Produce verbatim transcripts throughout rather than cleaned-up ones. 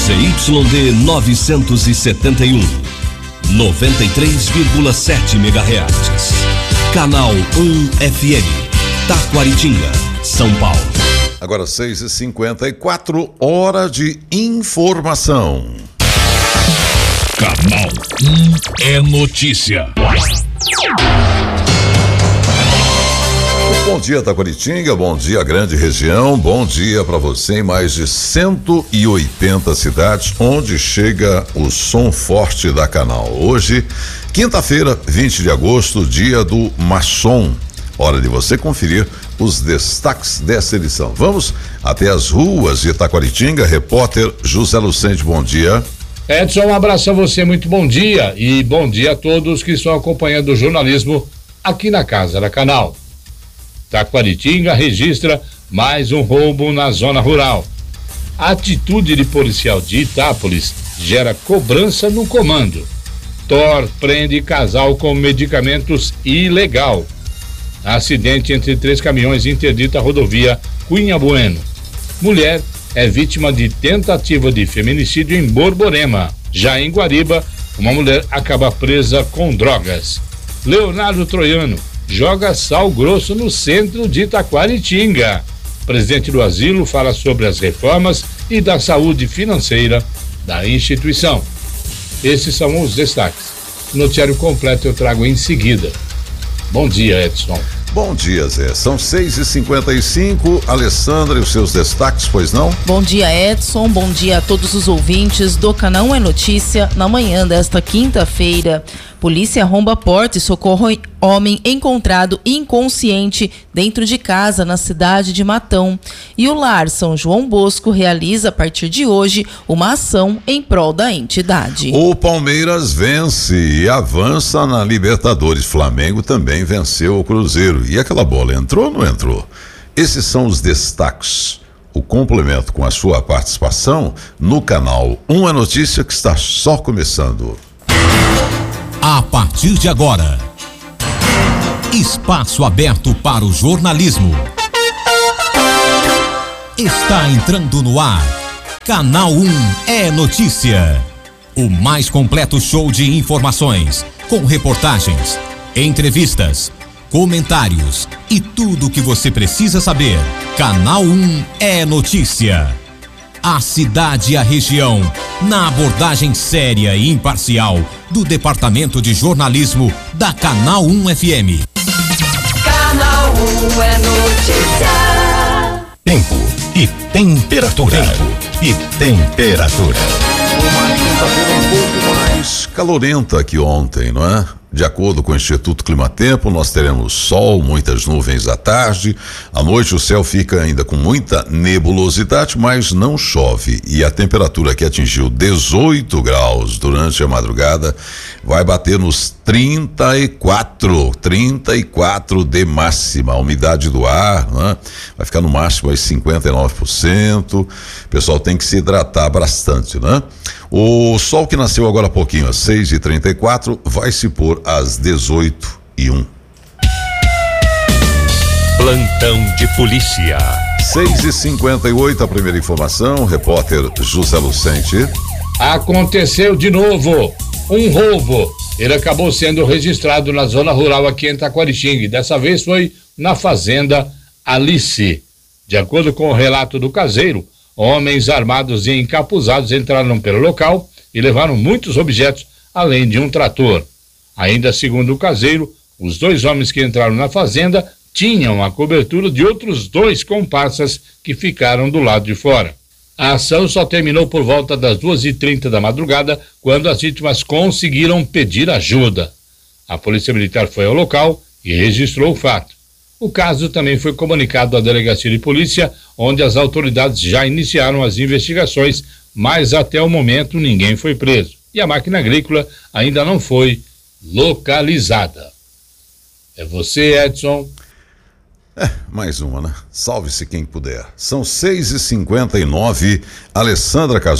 Z Y D novecentos e setenta e um, noventa e três vírgula sete megahertz. Canal um F M, Taquaritinga, São Paulo. Agora seis e cinquenta e quatro, hora de informação. Canal um é notícia. Bom dia, Taquaritinga, bom dia, grande região, bom dia para você em mais de cento e oitenta cidades, onde chega o som forte da Canal. Hoje, quinta-feira, vinte de agosto, dia do maçom. Hora de você conferir os destaques dessa edição. Vamos até as ruas de Taquaritinga. Repórter José Lucente, bom dia. Edson, um abraço a você, muito bom dia e bom dia a todos que estão acompanhando o jornalismo aqui na Casa da Canal. Taquaritinga registra mais um roubo na zona rural. A atitude de policial de Itápolis gera cobrança no comando. Thor prende casal com medicamentos ilegal. Acidente entre três caminhões interdita a rodovia Cunha Bueno. Mulher é vítima de tentativa de feminicídio em Borborema. Já em Guariba, uma mulher acaba presa com drogas. Leonardo Troiano joga sal grosso no centro de Taquaritinga. Presidente do asilo fala sobre as reformas e da saúde financeira da instituição. Esses são os destaques. Noticiário completo eu trago em seguida. Bom dia, Edson. Bom dia, Zé. São seis e cinquenta e cinco. Alessandra, e os seus destaques, pois não? Bom dia, Edson. Bom dia a todos os ouvintes do Canal um é Notícia. Na manhã desta quinta-feira, polícia arromba porta e socorre homem encontrado inconsciente dentro de casa na cidade de Matão. E o Lar São João Bosco realiza a partir de hoje uma ação em prol da entidade. O Palmeiras vence e avança na Libertadores. Flamengo também venceu o Cruzeiro. E aquela bola entrou ou não entrou? Esses são os destaques. O complemento com a sua participação no Canal um é Notícia, que está só começando. A partir de agora, espaço aberto para o jornalismo. Está entrando no ar. Canal um é Notícia. O mais completo show de informações, com reportagens, entrevistas, comentários e tudo o que você precisa saber. Canal um é Notícia. A cidade e a região, na abordagem séria e imparcial do Departamento de Jornalismo da Canal um F M. Canal um é Notícia. Tempo e temperatura. Tempo e temperatura. Uma quinta-feira um pouco mais calorenta que ontem, não é? De acordo com o Instituto Climatempo, nós teremos sol, muitas nuvens à tarde. À noite o céu fica ainda com muita nebulosidade, mas não chove. E a temperatura que atingiu dezoito graus durante a madrugada vai bater nos trinta e quatro, trinta e quatro de máxima. A umidade do ar, né, vai ficar no máximo aí cinquenta e nove por cento. O pessoal tem que se hidratar bastante, né? O sol que nasceu agora há pouquinho, às seis e trinta e quatro, vai se pôr às dezoito e um. Plantão de polícia. seis e cinquenta e oito, a primeira informação, repórter José Lucente. Aconteceu de novo um roubo. Ele acabou sendo registrado na zona rural aqui em Taquaritinga. Dessa vez foi na fazenda Alice. De acordo com o relato do caseiro, homens armados e encapuzados entraram pelo local e levaram muitos objetos, além de um trator. Ainda segundo o caseiro, os dois homens que entraram na fazenda tinham a cobertura de outros dois comparsas que ficaram do lado de fora. A ação só terminou por volta das duas e trinta da madrugada, quando as vítimas conseguiram pedir ajuda. A Polícia Militar foi ao local e registrou o fato. O caso também foi comunicado à Delegacia de Polícia, onde as autoridades já iniciaram as investigações, mas até o momento ninguém foi preso. E a máquina agrícola ainda não foi localizada. É você, Edson. É, mais uma, né? Salve-se quem puder. São seis e cinquenta e nove. Alessandra Cason.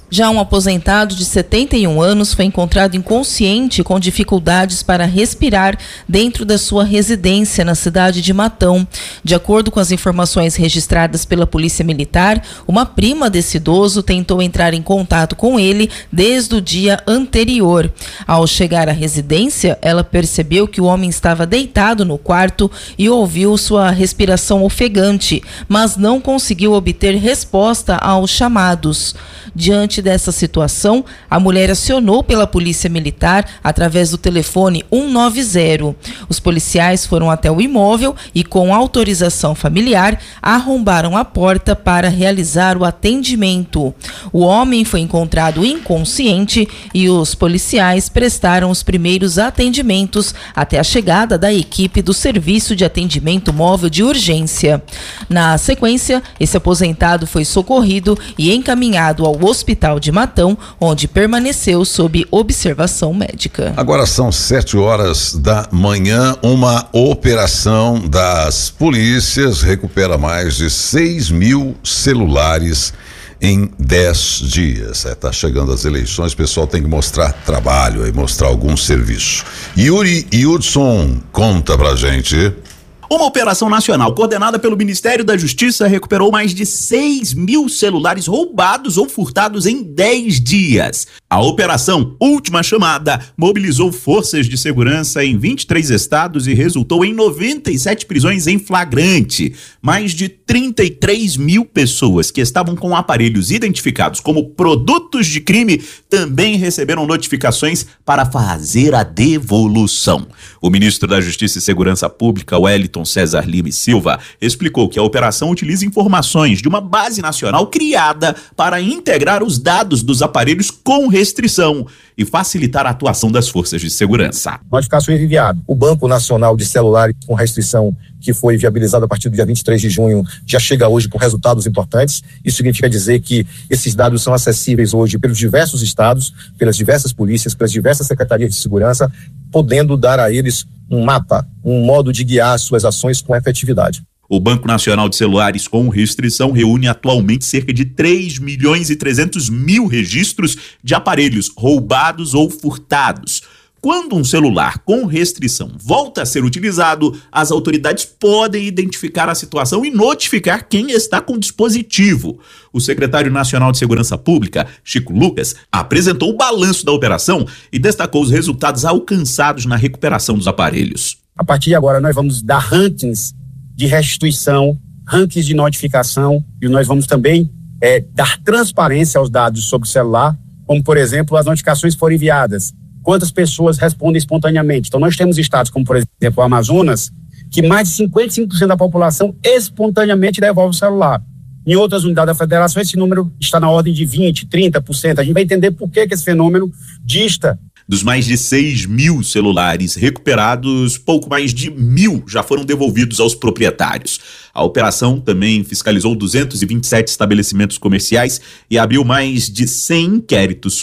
Já um aposentado de setenta e um anos foi encontrado inconsciente com dificuldades para respirar dentro da sua residência na cidade de Matão. De acordo com as informações registradas pela Polícia Militar, uma prima desse idoso tentou entrar em contato com ele desde o dia anterior. Ao chegar à residência, ela percebeu que o homem estava deitado no quarto e ouviu sua respiração ofegante, mas não conseguiu obter resposta aos chamados. Diante dessa situação, a mulher acionou pela Polícia Militar através do telefone cento e noventa. Os policiais foram até o imóvel e, com autorização familiar, arrombaram a porta para realizar o atendimento. O homem foi encontrado inconsciente e os policiais prestaram os primeiros atendimentos até a chegada da equipe do Serviço de Atendimento Móvel de Urgência. Na sequência, esse aposentado foi socorrido e encaminhado ao Hospital de Matão, onde permaneceu sob observação médica. Agora são sete horas da manhã. Uma operação das polícias recupera mais de seis mil celulares em dez dias. É, tá chegando as eleições, o pessoal tem que mostrar trabalho e mostrar algum serviço. Yuri Hudson conta pra gente. Uma operação nacional coordenada pelo Ministério da Justiça recuperou mais de seis mil celulares roubados ou furtados em dez dias. A operação Última Chamada mobilizou forças de segurança em vinte e três estados e resultou em noventa e sete prisões em flagrante. Mais de trinta e três mil pessoas que estavam com aparelhos identificados como produtos de crime também receberam notificações para fazer a devolução. O ministro da Justiça e Segurança Pública, Wellington César Lima e Silva, explicou que a operação utiliza informações de uma base nacional criada para integrar os dados dos aparelhos com restrição e facilitar a atuação das forças de segurança. Notificações enviadas. O Banco Nacional de Celulares com restrição, que foi viabilizado a partir do dia vinte e três de junho, já chega hoje com resultados importantes. Isso significa dizer que esses dados são acessíveis hoje pelos diversos estados, pelas diversas polícias, pelas diversas secretarias de segurança, podendo dar a eles um mapa, um modo de guiar suas ações com efetividade. O Banco Nacional de Celulares com restrição reúne atualmente cerca de três milhões e trezentos mil registros de aparelhos roubados ou furtados. Quando um celular com restrição volta a ser utilizado, as autoridades podem identificar a situação e notificar quem está com o dispositivo. O secretário nacional de Segurança Pública, Chico Lucas, apresentou o balanço da operação e destacou os resultados alcançados na recuperação dos aparelhos. A partir de agora nós vamos dar rankings de restituição, rankings de notificação, e nós vamos também é, dar transparência aos dados sobre o celular, como por exemplo as notificações foram enviadas, quantas pessoas respondem espontaneamente. Então nós temos estados como por exemplo o Amazonas, que mais de cinquenta e cinco por cento da população espontaneamente devolve o celular. Em outras unidades da federação esse número está na ordem de vinte, trinta por cento. A gente vai entender por que, que esse fenômeno dista. Dos mais de seis mil celulares recuperados, pouco mais de mil já foram devolvidos aos proprietários. A operação também fiscalizou duzentos e vinte e sete estabelecimentos comerciais e abriu mais de cem inquéritos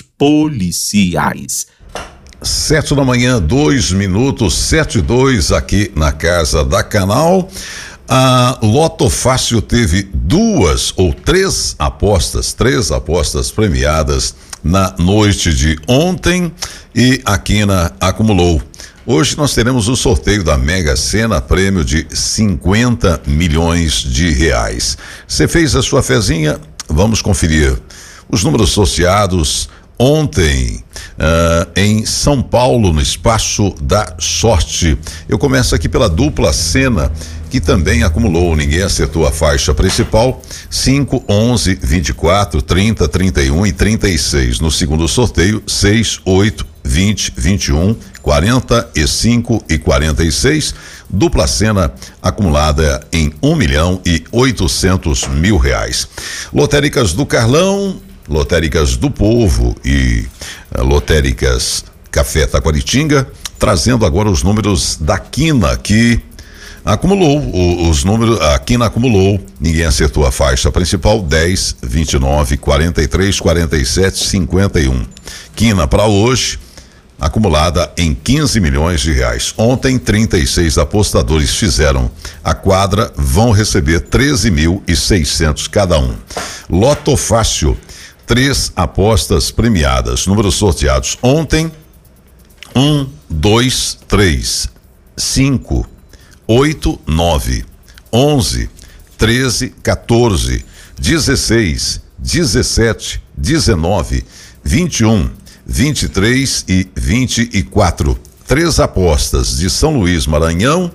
policiais. Sete da manhã, dois minutos, sete e dois aqui na Casa da Canal. A Loto Fácil teve duas ou três apostas, três apostas premiadas na noite de ontem e a Quina acumulou. Hoje nós teremos o sorteio da Mega Sena, prêmio de cinquenta milhões de reais. Você fez a sua fezinha? Vamos conferir os números sorteados ontem uh, em São Paulo, no Espaço da Sorte. Eu começo aqui pela dupla Sena, que também acumulou, ninguém acertou a faixa principal, cinco, onze, vinte e quatro, trinta, trinta e um e trinta e seis. No segundo sorteio, seis, oito, vinte, vinte e um, quarenta e cinco e quarenta e seis. Dupla Sena acumulada em um milhão e oitocentos mil reais. Lotéricas do Carlão, Lotéricas do Povo e uh, Lotéricas Café Taquaritinga, trazendo agora os números da Quina, que acumulou o, os números, a Quina acumulou, ninguém acertou a faixa principal, dez, vinte e nove, quarenta e três, quarenta e sete, cinquenta e um. Quina para hoje, acumulada em quinze milhões de reais. Ontem, trinta e seis apostadores fizeram a quadra, vão receber treze mil e seiscentos cada um. Loto Fácil, três apostas premiadas. Números sorteados ontem: um, dois, três, cinco, oito, nove, onze, treze, quatorze, dezesseis, dezessete, dezenove, vinte e um, vinte e três e vinte e quatro. Três apostas de São Luís, Maranhão,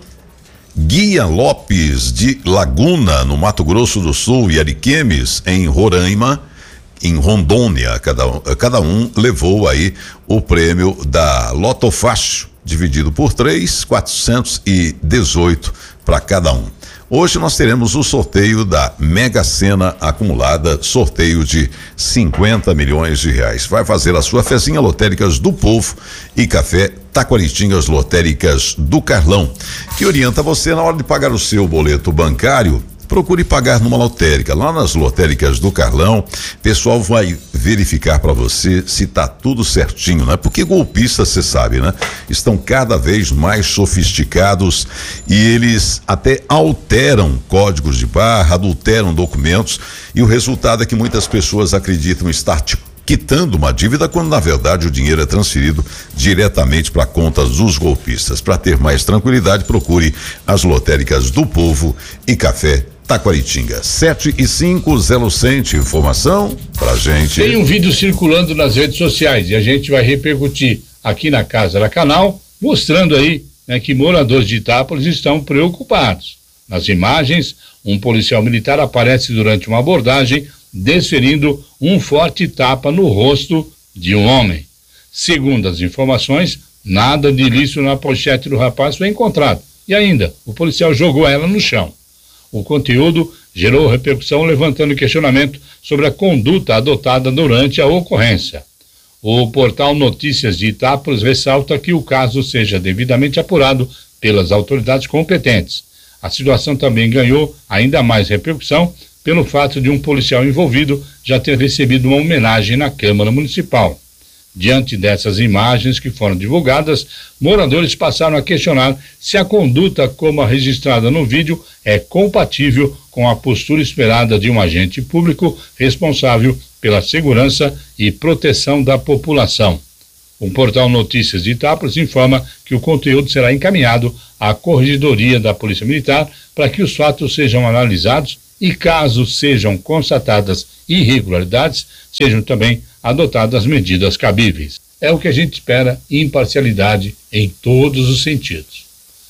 Guia Lopes de Laguna, no Mato Grosso do Sul, e Ariquemes, em Roraima, em Rondônia. Cada, cada um levou aí o prêmio da Loto Fácil, dividido por três, quatrocentos e dezoito para cada um. Hoje nós teremos o sorteio da Mega Sena acumulada, sorteio de cinquenta milhões de reais. Vai fazer a sua fezinha Lotéricas do Povo e Café Taquaritingas Lotéricas do Carlão, que orienta você na hora de pagar o seu boleto bancário. Procure pagar numa lotérica. Lá nas lotéricas do Carlão, o pessoal vai verificar para você se tá tudo certinho, né? Porque golpistas, você sabe, né? Estão cada vez mais sofisticados e eles até alteram códigos de barra, adulteram documentos, e o resultado é que muitas pessoas acreditam estar tipo quitando uma dívida, quando na verdade o dinheiro é transferido diretamente para contas dos golpistas. Para ter mais tranquilidade, procure as lotéricas do Povo e Café Taquaritinga. Sete e cinco, Zé Lucente, informação pra gente. Tem um vídeo circulando nas redes sociais e a gente vai repercutir aqui na Casa da Canal, mostrando aí, né, que moradores de Itápolis estão preocupados. Nas imagens, um policial militar aparece durante uma abordagem desferindo um forte tapa no rosto de um homem. Segundo as informações, nada de ilícito na pochete do rapaz foi encontrado. E ainda, o policial jogou ela no chão. O conteúdo gerou repercussão, levantando questionamento sobre a conduta adotada durante a ocorrência. O portal Notícias de Itápolis ressalta que o caso seja devidamente apurado pelas autoridades competentes. A situação também ganhou ainda mais repercussão pelo fato de um policial envolvido já ter recebido uma homenagem na Câmara Municipal. Diante dessas imagens que foram divulgadas, moradores passaram a questionar se a conduta como a registrada no vídeo é compatível com a postura esperada de um agente público responsável pela segurança e proteção da população. O portal Notícias de Itápolis informa que o conteúdo será encaminhado à Corregedoria da Polícia Militar para que os fatos sejam analisados e, caso sejam constatadas irregularidades, sejam também adotadas medidas cabíveis. É o que a gente espera, imparcialidade em todos os sentidos.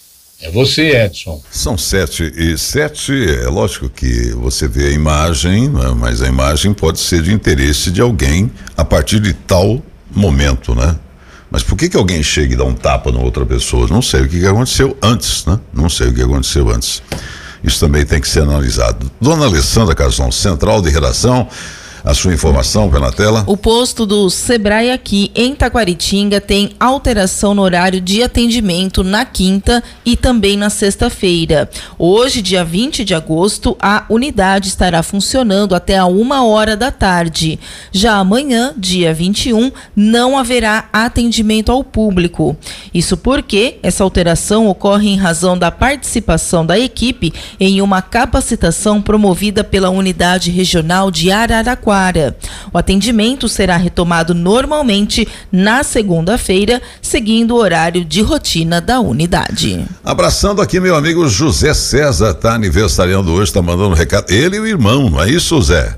É você, Edson. São sete e sete, é lógico que você vê a imagem, né? Mas a imagem pode ser de interesse de alguém a partir de tal momento, né? Mas por que que alguém chega e dá um tapa na outra pessoa? Não sei o que que aconteceu antes, né? Não sei o que aconteceu antes. Isso também tem que ser analisado. Dona Alessandra Casão, central de redação, a sua informação pela tela. O posto do Sebrae aqui em Taquaritinga tem alteração no horário de atendimento na quinta e também na sexta-feira. Hoje, dia vinte de agosto, a unidade estará funcionando até a uma hora da tarde. Já amanhã, dia vinte e um, não haverá atendimento ao público. Isso porque essa alteração ocorre em razão da participação da equipe em uma capacitação promovida pela Unidade Regional de Araraquara. O atendimento será retomado normalmente na segunda-feira, seguindo o horário de rotina da unidade. Abraçando aqui meu amigo José César, tá aniversariando hoje, tá mandando um recado. Ele e o irmão, não é isso, Zé?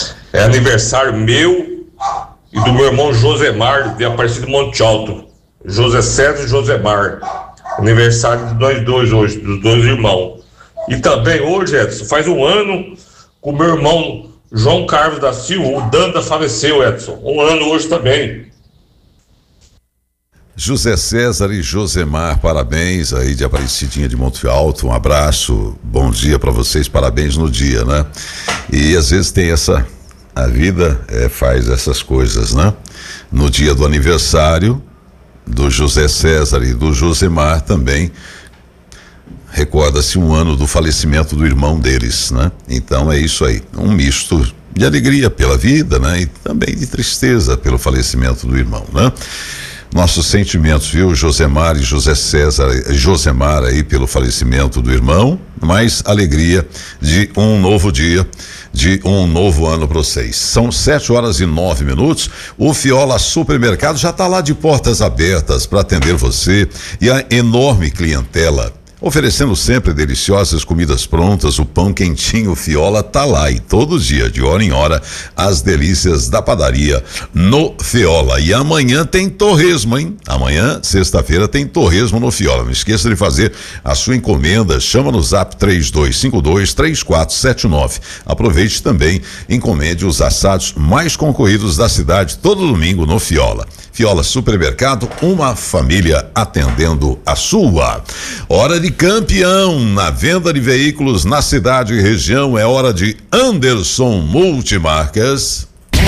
É aniversário meu e do meu irmão Josemar, de Aparecido Monte Alto. José César e Josemar. Aniversário de nós dois hoje, dos dois irmãos. E também hoje, Edson, faz um ano com o meu irmão João Carlos da Silva, o Danda faleceu, Edson. Um ano hoje também. José César e Josemar, parabéns aí de Aparecidinha de Monte Alto, um abraço, bom dia para vocês, parabéns no dia, né? E às vezes tem essa, a vida é, faz essas coisas, né? No dia do aniversário do José César e do Josemar também recorda-se um ano do falecimento do irmão deles, né? Então é isso aí, um misto de alegria pela vida, né? E também de tristeza pelo falecimento do irmão, né? Nossos sentimentos, viu, Josemar e José César, Josemar aí pelo falecimento do irmão, mas alegria de um novo dia, de um novo ano para vocês. São sete horas e nove minutos. O Fiola Supermercado já está lá de portas abertas para atender você e a enorme clientela. Oferecendo sempre deliciosas comidas prontas, o pão quentinho Fiola tá lá e todo dia, de hora em hora, as delícias da padaria no Fiola. E amanhã tem torresmo, hein? Amanhã, sexta-feira, tem torresmo no Fiola. Não esqueça de fazer a sua encomenda. Chama no zap três dois cinco dois, três quatro sete nove. Aproveite também, encomende os assados mais concorridos da cidade todo domingo no Fiola. Fiola Supermercado, uma família atendendo a sua. Hora de campeão na venda de veículos na cidade e região, é hora de Anderson Multimarcas.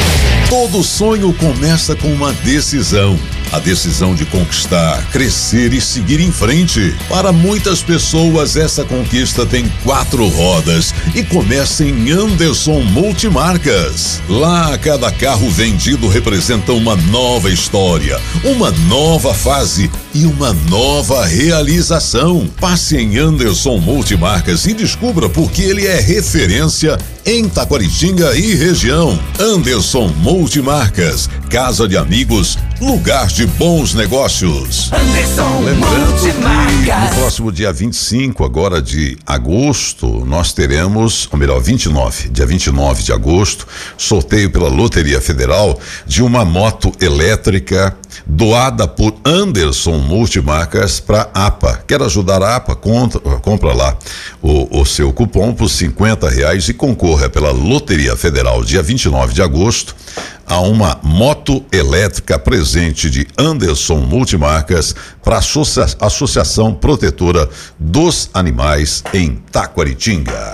Todo sonho começa com uma decisão. A decisão de conquistar, crescer e seguir em frente. Para muitas pessoas, essa conquista tem quatro rodas e começa em Anderson Multimarcas. Lá, cada carro vendido representa uma nova história, uma nova fase e uma nova realização. Passe em Anderson Multimarcas e descubra por que ele é referência em Taquaritinga e região. Anderson Multimarcas, casa de amigos, lugar de bons negócios. Anderson Lembrando Multimarcas. que no próximo dia vinte e cinco, agora de agosto, nós teremos, ou melhor, vinte e nove, dia vinte e nove de agosto, sorteio pela Loteria Federal de uma moto elétrica doada por Anderson Multimarcas para a APA. Quer ajudar a APA? Compra, compra lá o, o seu cupom por cinquenta reais e concorra pela Loteria Federal dia vinte e nove de agosto a uma moto elétrica presente de Anderson Multimarcas para a Associa- Associação Protetora dos Animais em Taquaritinga.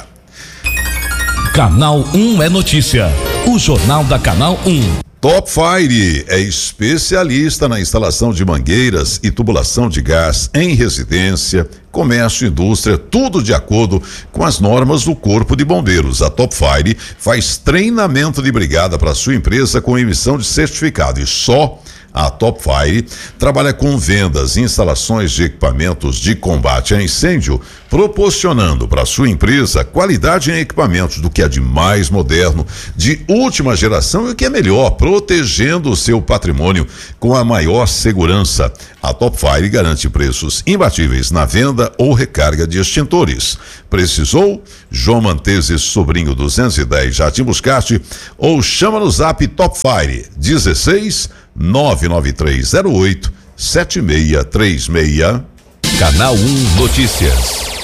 Canal um é notícia. O Jornal da Canal um. Top Fire é especialista na instalação de mangueiras e tubulação de gás em residência, comércio, indústria, tudo de acordo com as normas do Corpo de Bombeiros. A Top Fire faz treinamento de brigada para sua empresa com emissão de certificado e só a Top Fire trabalha com vendas e instalações de equipamentos de combate a incêndio, proporcionando para sua empresa qualidade em equipamentos do que é de mais moderno, de última geração e o que é melhor, protegendo o seu patrimônio com a maior segurança. A Top Fire garante preços imbatíveis na venda ou recarga de extintores. Precisou? João Manteses, Sobrinho duzentos e dez, Jardim Buscarte, ou chama no zap Top Fire dezesseis nove nove três zero oito sete seis três seis. Canal um Notícias.